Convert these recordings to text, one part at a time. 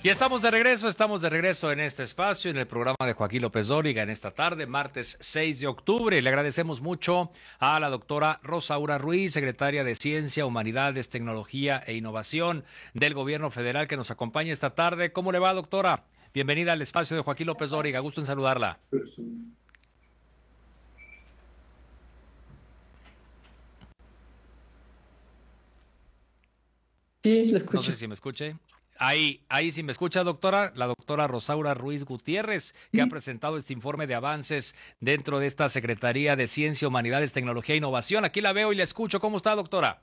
Y estamos de regreso en este espacio, en el programa de Joaquín López Dóriga, en esta tarde, martes 6 de octubre. Le agradecemos mucho a la doctora Rosaura Ruiz, secretaria de Ciencia, Humanidades, Tecnología e Innovación del Gobierno Federal, que nos acompaña esta tarde. ¿Cómo le va, doctora? Bienvenida al espacio de Joaquín López Dóriga. Gusto en saludarla. Sí, lo No escucho. sé si me escuche. Ahí sí me escucha, doctora, la doctora Rosaura Ruiz Gutiérrez, que ha presentado este informe de avances dentro de esta Secretaría de Ciencia, Humanidades, Tecnología e Innovación. Aquí la veo y la escucho. ¿Cómo está, doctora?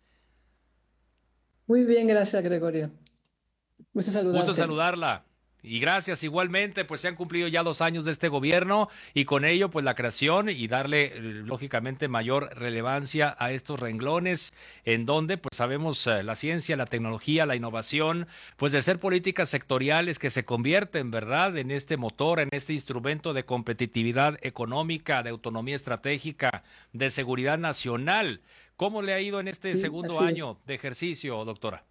Muy bien, gracias, Gregorio. Gusto Gusto en saludarte. saludarla. Y gracias igualmente, pues se han cumplido ya 2 años de este gobierno y con ello pues la creación y darle lógicamente mayor relevancia a estos renglones en donde pues sabemos la ciencia, la tecnología, la innovación, pues de ser políticas sectoriales que se convierten, ¿verdad?, en este motor, en este instrumento de competitividad económica, de autonomía estratégica, de seguridad nacional. ¿Cómo le ha ido en este Sí, segundo así es. año de ejercicio, doctora?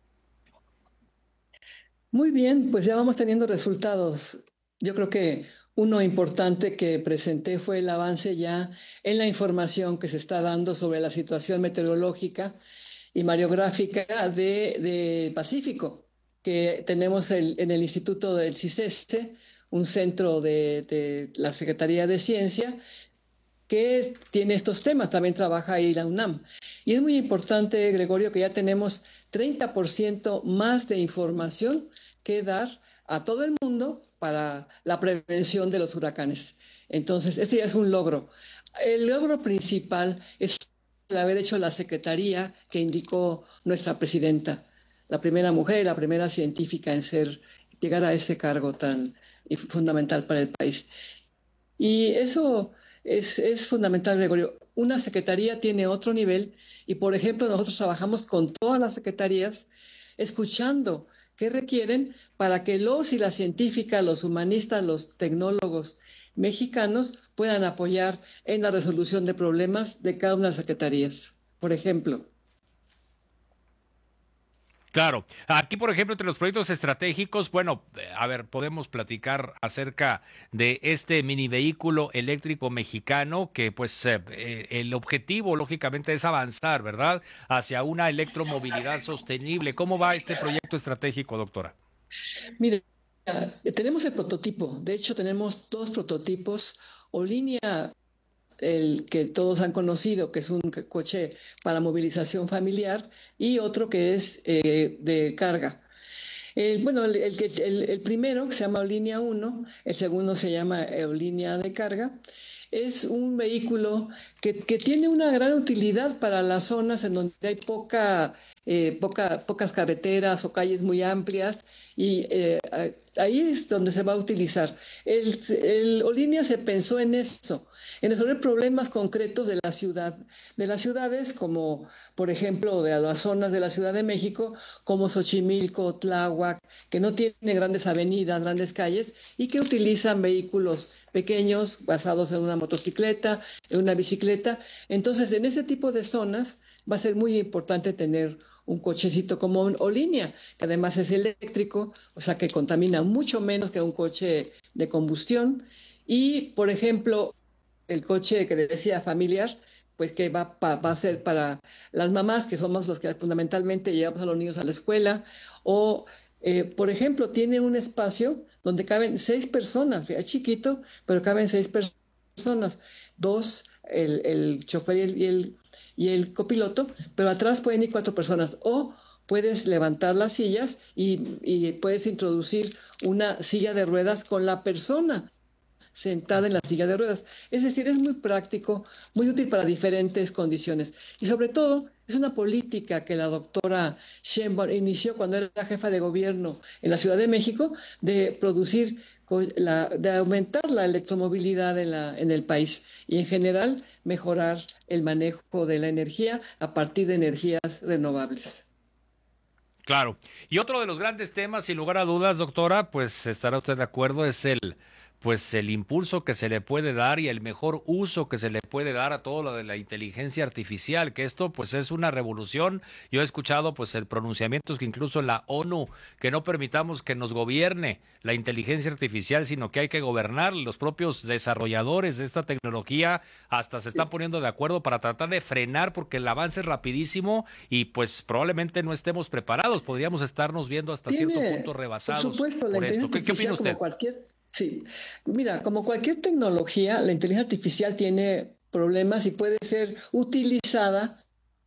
Muy bien, pues ya vamos teniendo resultados. Yo creo que uno importante que presenté fue el avance ya en la información que se está dando sobre la situación meteorológica y mareográfica de Pacífico, que tenemos en el Instituto del CICESTE, un centro de la Secretaría de Ciencia, que tiene estos temas, también trabaja ahí la UNAM. Y es muy importante, Gregorio, que ya tenemos 30% más de información que dar a todo el mundo para la prevención de los huracanes. Entonces, este ya es un logro. El logro principal es el haber hecho la secretaría que indicó nuestra presidenta, la primera mujer, la primera científica en llegar a ese cargo tan fundamental para el país. Y eso es fundamental, Gregorio. Una secretaría tiene otro nivel y, por ejemplo, nosotros trabajamos con todas las secretarías escuchando qué requieren para que los y las científicas, los humanistas, los tecnólogos mexicanos puedan apoyar en la resolución de problemas de cada una de las secretarías. Por ejemplo, Claro, aquí por ejemplo entre los proyectos estratégicos, bueno, a ver, podemos platicar acerca de este mini vehículo eléctrico mexicano que pues el objetivo lógicamente es avanzar, ¿verdad? Hacia una electromovilidad sostenible. ¿Cómo va este proyecto estratégico, doctora? mire, tenemos el prototipo. De hecho, tenemos dos prototipos o línea el que todos han conocido, que es un coche para movilización familiar, y otro que es de carga. Bueno, el primero, que se llama Línea uno, el segundo se llama Línea de carga, es un vehículo que tiene una gran utilidad para las zonas en donde hay pocas carreteras o calles muy amplias y ahí es donde se va a utilizar. El Olinia se pensó en eso, en resolver problemas concretos de la ciudad, de las ciudades como, por ejemplo, de las zonas de la Ciudad de México, como Xochimilco, Tláhuac, que no tiene grandes avenidas, grandes calles y que utilizan vehículos pequeños basados en una motocicleta, en una bicicleta. Entonces, en ese tipo de zonas va a ser muy importante tener un cochecito como un Olinia, que además es eléctrico, o sea que contamina mucho menos que un coche de combustión. Y, por ejemplo, el coche que le decía familiar, pues que va a ser para las mamás, que somos los que fundamentalmente llevamos a los niños a la escuela, o, por ejemplo, tiene un espacio donde caben 6 personas, es chiquito, pero caben 6 personas, dos, el chofer y el copiloto, pero atrás pueden ir 4 personas, o puedes levantar las sillas y puedes introducir una silla de ruedas con la persona sentada en la silla de ruedas. Es decir, es muy práctico, muy útil para diferentes condiciones. Y sobre todo, es una política que la doctora Sheinbaum inició cuando era jefa de gobierno en la Ciudad de México de producir, de aumentar la electromovilidad en el país y en general mejorar el manejo de la energía a partir de energías renovables. Claro. Y otro de los grandes temas, sin lugar a dudas, doctora, pues estará usted de acuerdo, es el pues el impulso que se le puede dar y el mejor uso que se le puede dar a todo lo de la inteligencia artificial, que esto pues es una revolución. Yo he escuchado pues el pronunciamientos que incluso en la ONU, que no permitamos que nos gobierne la inteligencia artificial, sino que hay que gobernar. Los propios desarrolladores de esta tecnología hasta se están poniendo de acuerdo para tratar de frenar porque el avance es rapidísimo y pues probablemente no estemos preparados. Podríamos estarnos viendo hasta cierto punto Por rebasados supuesto, la por esto. inteligencia ¿Qué opina artificial como usted? cualquier, sí, mira, como cualquier tecnología, la inteligencia artificial tiene problemas y puede ser utilizada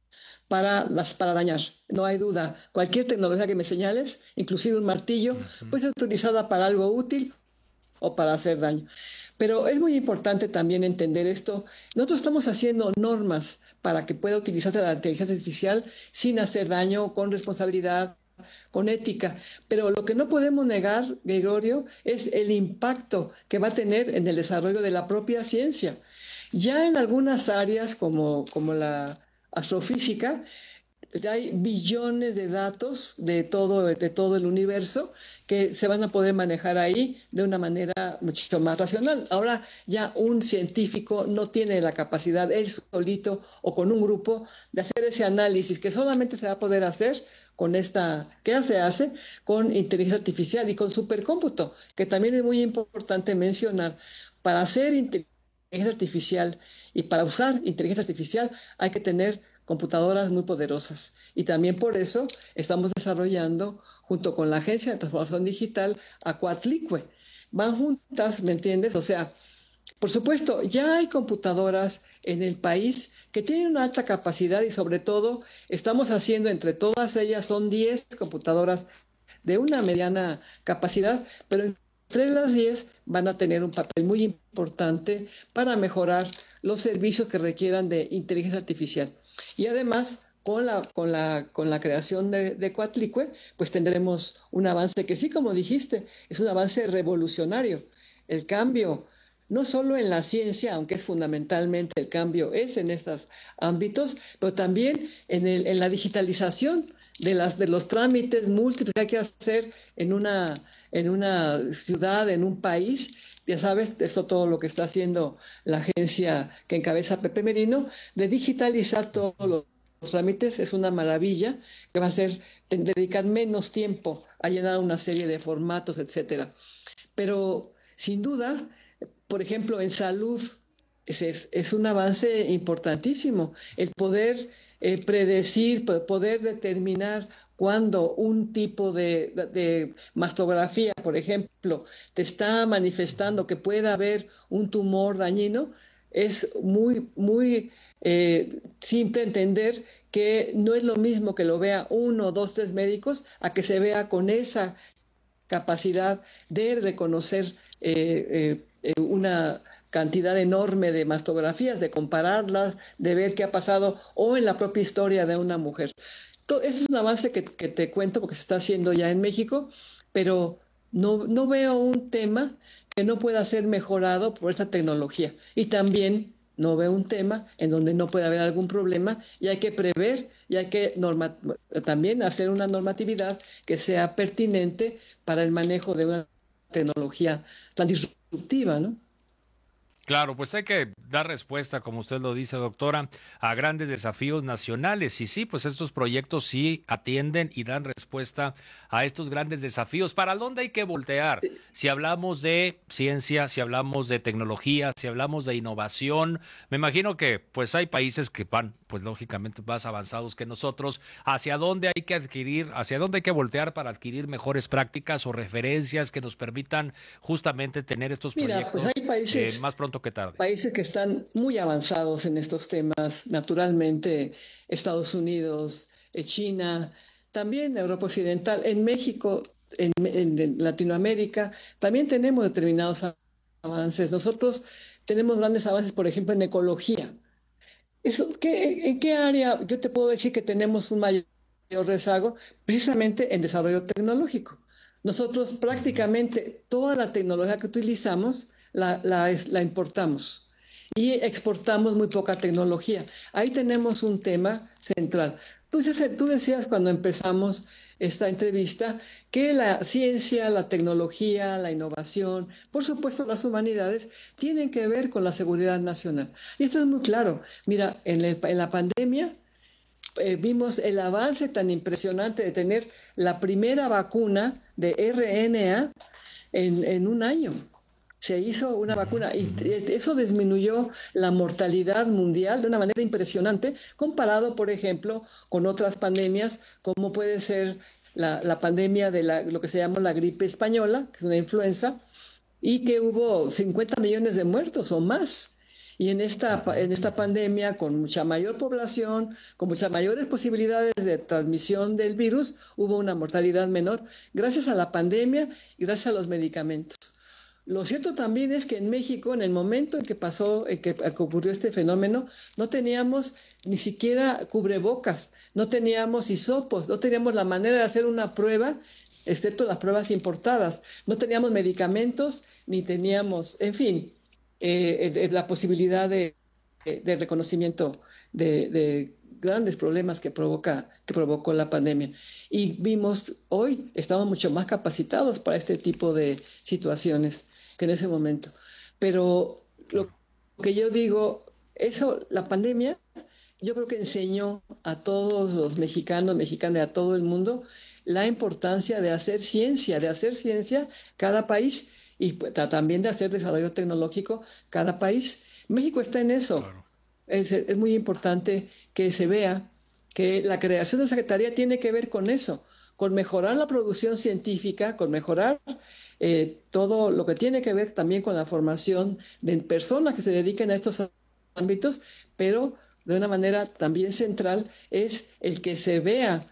para dañar. No hay duda. Cualquier tecnología que me señales, inclusive un martillo, Ujú. puede ser utilizada para algo útil o para hacer daño. Pero es muy importante también entender esto. Nosotros estamos haciendo normas para que pueda utilizarse la inteligencia artificial sin hacer daño, con responsabilidad, con ética. Pero lo que no podemos negar, Gregorio, es el impacto que va a tener en el desarrollo de la propia ciencia. Ya en algunas áreas como la astrofísica, hay billones de datos de todo el universo que se van a poder manejar ahí de una manera mucho más racional. Ahora ya un científico no tiene la capacidad, él solito o con un grupo, de hacer ese análisis que solamente se va a poder hacer con esta, que ya se hace con inteligencia artificial y con supercómputo, que también es muy importante mencionar. Para hacer inteligencia artificial y para usar inteligencia artificial hay que tener computadoras muy poderosas. Y también por eso estamos desarrollando, junto con la Agencia de Transformación Digital, a Coatlicue. Van juntas, ¿me entiendes? O sea, por supuesto, ya hay computadoras en el país que tienen una alta capacidad y sobre todo estamos haciendo entre todas ellas, son 10 computadoras de una mediana capacidad, pero entre las 10 van a tener un papel muy importante para mejorar los servicios que requieran de inteligencia artificial. Y además, con la creación de Coatlicue, pues tendremos un avance que sí, como dijiste, es un avance revolucionario. El cambio, no solo en la ciencia, aunque es fundamentalmente el cambio es en estos ámbitos, pero también en la digitalización de los trámites múltiples que hay que hacer en una ciudad, en un país. Ya sabes, eso todo lo que está haciendo la agencia que encabeza Pepe Merino, de digitalizar todos los trámites, es una maravilla, que va a ser dedicar menos tiempo a llenar una serie de formatos, etcétera. Pero sin duda, por ejemplo, en salud es un avance importantísimo el poder predecir, poder determinar cuando un tipo de mastografía, por ejemplo, te está manifestando que puede haber un tumor dañino, es muy simple entender que no es lo mismo que lo vea uno, dos, tres médicos a que se vea con esa capacidad de reconocer una cantidad enorme de mastografías, de compararlas, de ver qué ha pasado o en la propia historia de una mujer. Este es un avance que te cuento porque se está haciendo ya en México, pero no veo un tema que no pueda ser mejorado por esta tecnología. Y también no veo un tema en donde no puede haber algún problema y hay que prever y hay que también hacer una normatividad que sea pertinente para el manejo de una tecnología tan disruptiva, ¿no? Claro, pues hay que dar respuesta, como usted lo dice, doctora, a grandes desafíos nacionales. Y sí, pues estos proyectos sí atienden y dan respuesta a estos grandes desafíos. ¿Para dónde hay que voltear? Si hablamos de ciencia, si hablamos de tecnología, si hablamos de innovación, me imagino que pues hay países que van, pues lógicamente más avanzados que nosotros. ¿Hacia dónde hay que adquirir, hacia dónde hay que voltear para adquirir mejores prácticas o referencias que nos permitan justamente tener estos Mira, pues proyectos hay países más pronto que tarde? países que están muy avanzados en estos temas, naturalmente Estados Unidos, China, también Europa Occidental, en México, en Latinoamérica, también tenemos determinados avances. Nosotros tenemos grandes avances, por ejemplo, en ecología. ¿En qué área yo te puedo decir que tenemos un mayor rezago? Precisamente en desarrollo tecnológico. Nosotros Ujú. prácticamente toda la tecnología que utilizamos la importamos y exportamos muy poca tecnología. Ahí tenemos un tema central. Tú decías cuando empezamos esta entrevista que la ciencia, la tecnología, la innovación, por supuesto las humanidades, tienen que ver con la seguridad nacional. Y esto es muy claro. Mira, en la pandemia vimos el avance tan impresionante de tener la primera vacuna de RNA en un año. Se hizo una vacuna y eso disminuyó la mortalidad mundial de una manera impresionante comparado, por ejemplo, con otras pandemias, como puede ser la pandemia de lo que se llama la gripe española, que es una influenza, y que hubo 50 millones de muertos o más. Y en esta pandemia, con mucha mayor población, con muchas mayores posibilidades de transmisión del virus, hubo una mortalidad menor gracias a la pandemia y gracias a los medicamentos. Lo cierto también es que en México, en el momento en que pasó, en que ocurrió este fenómeno, no teníamos ni siquiera cubrebocas, no teníamos hisopos, no teníamos la manera de hacer una prueba, excepto las pruebas importadas. No teníamos medicamentos, ni teníamos, en fin, la posibilidad de reconocimiento de grandes problemas que provocó la pandemia. Y vimos, hoy estamos mucho más capacitados para este tipo de situaciones que en ese momento. Pero lo que yo digo, eso, la pandemia, yo creo que enseñó a todos los mexicanos, mexicanas, a todo el mundo, la importancia de hacer ciencia cada país y también de hacer desarrollo tecnológico cada país. México está en eso. Claro. Es muy importante que se vea que la creación de Secretaría tiene que ver con eso, con mejorar la producción científica, con mejorar todo lo que tiene que ver también con la formación de personas que se dediquen a estos ámbitos, pero de una manera también central es el que se vea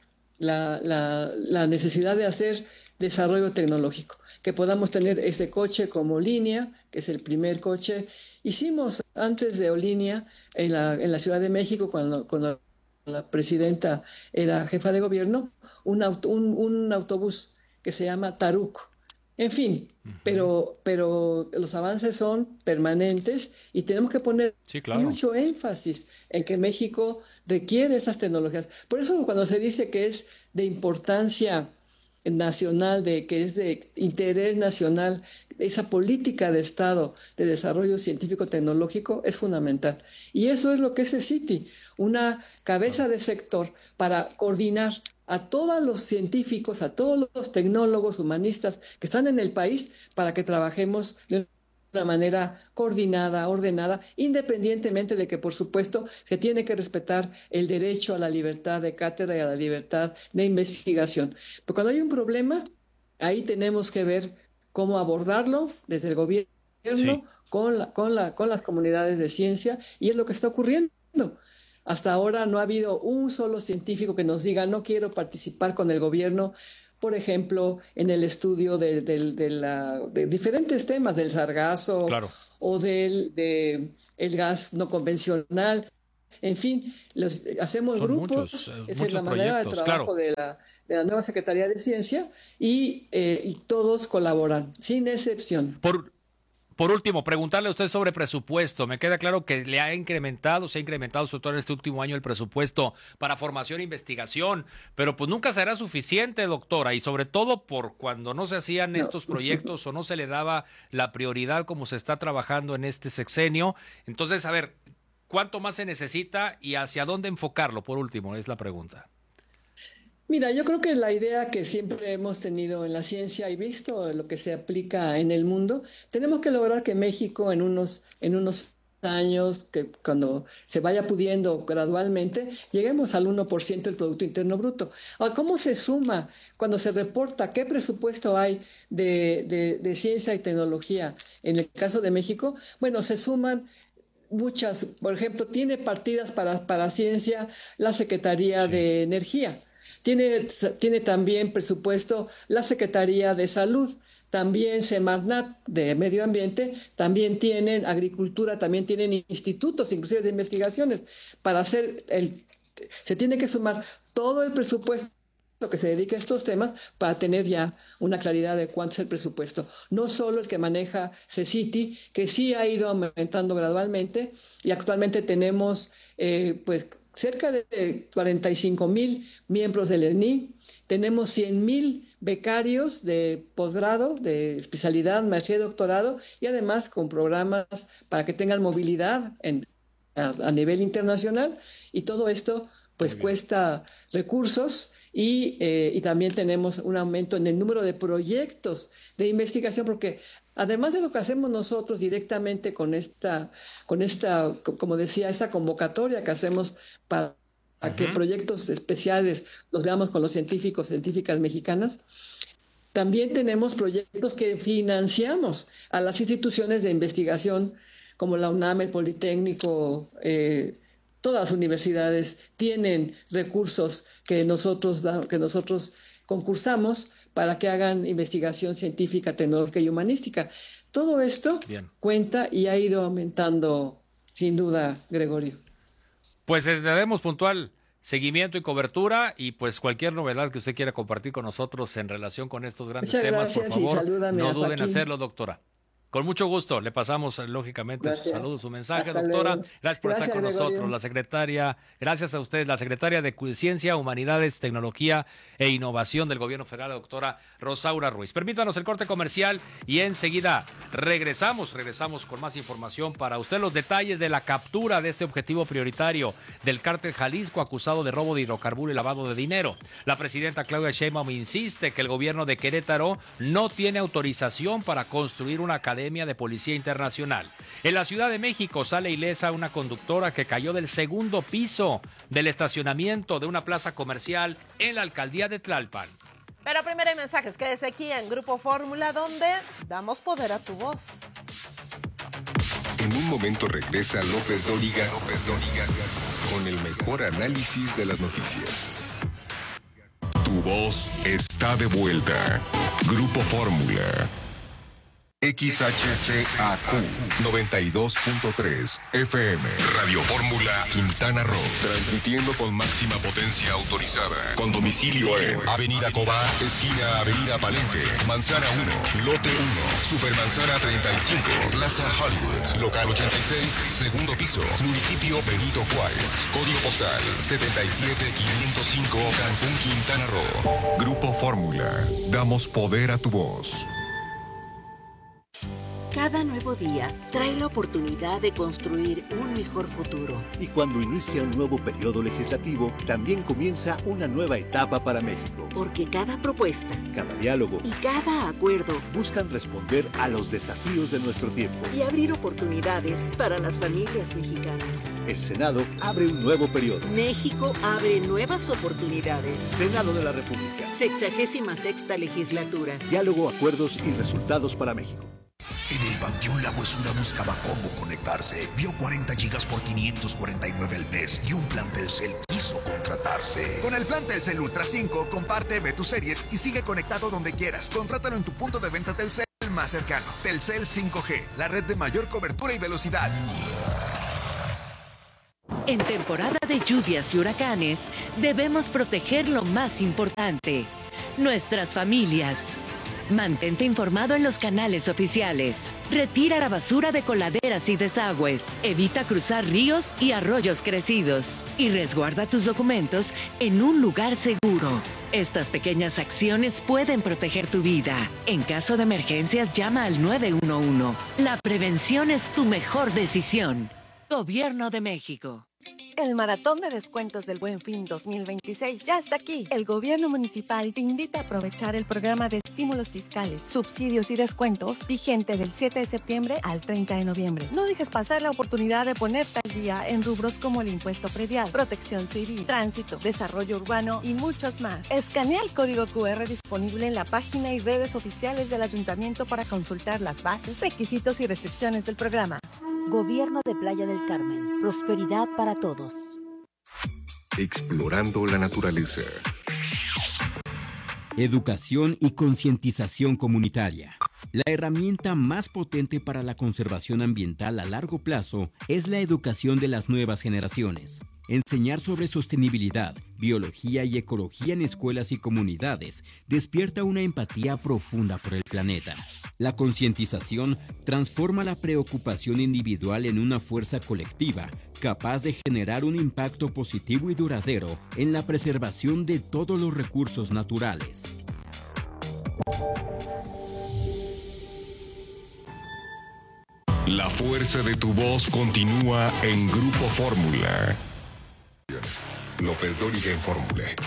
la necesidad de hacer desarrollo tecnológico, que podamos tener este coche como línea, que es el primer coche. Hicimos antes de Olínea en la Ciudad de México, cuando la presidenta era jefa de gobierno, un autobús que se llama Taruc. En fin, pero los avances son permanentes y tenemos que poner Sí, claro. mucho énfasis en que México requiere esas tecnologías. Por eso cuando se dice que es de importancia nacional, de que es de interés nacional, esa política de Estado de desarrollo científico-tecnológico es fundamental. Y eso es lo que es el CITI, una cabeza de sector para coordinar a todos los científicos, a todos los tecnólogos, humanistas que están en el país para que trabajemos de una manera coordinada, ordenada, independientemente de que, por supuesto, se tiene que respetar el derecho a la libertad de cátedra y a la libertad de investigación. Pero cuando hay un problema, ahí tenemos que ver cómo abordarlo desde el Sí. gobierno con las comunidades de ciencia, y es lo que está ocurriendo. Hasta ahora no ha habido un solo científico que nos diga no quiero participar con el gobierno, por ejemplo, en el estudio de diferentes temas, del sargazo Claro. o el gas no convencional. En fin, hacemos Son muchos, grupos, esa es muchos la manera de proyectos, trabajo claro. de la nueva Secretaría de Ciencia y todos colaboran, sin excepción. Por, por último, preguntarle a usted sobre presupuesto. Me queda claro que se ha incrementado sobre todo en este último año el presupuesto para formación e investigación, pero pues nunca será suficiente, doctora, y sobre todo por cuando no se hacían No. estos proyectos o no se le daba la prioridad como se está trabajando en este sexenio. Entonces, a ver, ¿cuánto más se necesita y hacia dónde enfocarlo? Por último, es la pregunta. Mira, yo creo que la idea que siempre hemos tenido en la ciencia y visto lo que se aplica en el mundo, tenemos que lograr que México en unos años, que cuando se vaya pudiendo gradualmente, lleguemos al 1% del Producto Interno Bruto. Ahora, ¿cómo se suma cuando se reporta qué presupuesto hay de ciencia y tecnología en el caso de México? Bueno, se suman muchas, por ejemplo, tiene partidas para ciencia la Secretaría Sí. de Energía, tiene también presupuesto la Secretaría de Salud, también Semarnat de Medio Ambiente, también tienen agricultura, también tienen institutos, inclusive de investigaciones, para hacer se tiene que sumar todo el presupuesto que se dedica a estos temas para tener ya una claridad de cuánto es el presupuesto. No solo el que maneja CECITI, que sí ha ido aumentando gradualmente y actualmente tenemos pues cerca de 45,000 miembros del ENI, tenemos 100,000 becarios de posgrado, de especialidad, maestría y doctorado, y además con programas para que tengan movilidad a nivel internacional, y todo esto pues cuesta recursos, y también tenemos un aumento en el número de proyectos de investigación, porque además de lo que hacemos nosotros directamente con esta, como decía, esta convocatoria que hacemos para que proyectos especiales los veamos con los científicas mexicanas, también tenemos proyectos que financiamos a las instituciones de investigación como la UNAM, el Politécnico. Todas las universidades tienen recursos que nosotros concursamos para que hagan investigación científica, tecnológica y humanística. Todo esto cuenta y ha ido aumentando, sin duda, Gregorio. Pues le daremos puntual seguimiento y cobertura, y pues cualquier novedad que usted quiera compartir con nosotros en relación con estos grandes temas, por favor, no duden en hacerlo, doctora. Con mucho gusto, le pasamos lógicamente su saludo, su mensaje, Hasta doctora. luego. Gracias por estar con Gregorio. nosotros, la secretaria, gracias a usted, la secretaria de Ciencia, Humanidades, Tecnología e Innovación del Gobierno Federal, la doctora Rosaura Ruiz. Permítanos el corte comercial y enseguida regresamos con más información para usted, los detalles de la captura de este objetivo prioritario del cártel Jalisco acusado de robo de hidrocarburo y lavado de dinero. La presidenta Claudia Sheinbaum insiste que el gobierno de Querétaro no tiene autorización para construir una academia de Policía Internacional. En la Ciudad de México sale ilesa una conductora que cayó del segundo piso del estacionamiento de una plaza comercial en la alcaldía de Tlalpan. Pero primero hay mensajes, quédese aquí en Grupo Fórmula, donde damos poder a tu voz. En un momento regresa López Dóriga con el mejor análisis de las noticias. Tu voz está de vuelta. Grupo Fórmula. XHCAQ 92.3 FM. Radio Fórmula Quintana Roo. Transmitiendo con máxima potencia autorizada. Con domicilio en Avenida Cobá, esquina Avenida Palenque, Manzana 1, Lote 1, Supermanzana 35, Plaza Hollywood, Local 86, segundo piso, Municipio Benito Juárez. Código postal 77505, Cancún, Quintana Roo. Grupo Fórmula. Damos poder a tu voz. Cada nuevo día trae la oportunidad de construir un mejor futuro. Y cuando inicia un nuevo periodo legislativo, también comienza una nueva etapa para México. Porque cada propuesta, cada diálogo y cada acuerdo buscan responder a los desafíos de nuestro tiempo y abrir oportunidades para las familias mexicanas. El Senado abre un nuevo periodo. México abre nuevas oportunidades. Senado de la República. 66ª legislatura. Diálogo, acuerdos y resultados para México. En el Panteón La Huesuda buscaba cómo conectarse. Vio 40 gigas por 549 al mes y un plan Telcel quiso contratarse. Con el plan Telcel Ultra 5, comparte, ve tus series y sigue conectado donde quieras. Contrátalo en tu punto de venta Telcel más cercano. Telcel 5G, la red de mayor cobertura y velocidad. En temporada de lluvias y huracanes, debemos proteger lo más importante: nuestras familias. Mantente informado en los canales oficiales. Retira la basura de coladeras y desagües. Evita cruzar ríos y arroyos crecidos. Y resguarda tus documentos en un lugar seguro. Estas pequeñas acciones pueden proteger tu vida. En caso de emergencias, llama al 911. La prevención es tu mejor decisión. Gobierno de México. El maratón de descuentos del Buen Fin 2026 ya está aquí. El gobierno municipal te invita a aprovechar el programa de estímulos fiscales, subsidios y descuentos vigente del 7 de septiembre al 30 de noviembre. No dejes pasar la oportunidad de ponerte al día en rubros como el impuesto predial, protección civil, tránsito, desarrollo urbano y muchos más. Escanea el código QR disponible en la página y redes oficiales del ayuntamiento para consultar las bases, requisitos y restricciones del programa. Gobierno de Playa del Carmen. Prosperidad para todos. Explorando la naturaleza. Educación y concientización comunitaria. La herramienta más potente para la conservación ambiental a largo plazo es la educación de las nuevas generaciones. Enseñar sobre sostenibilidad, biología y ecología en escuelas y comunidades despierta una empatía profunda por el planeta. La concientización transforma la preocupación individual en una fuerza colectiva capaz de generar un impacto positivo y duradero en la preservación de todos los recursos naturales. La fuerza de tu voz continúa en Grupo Fórmula. López Dóriga en Fórmula.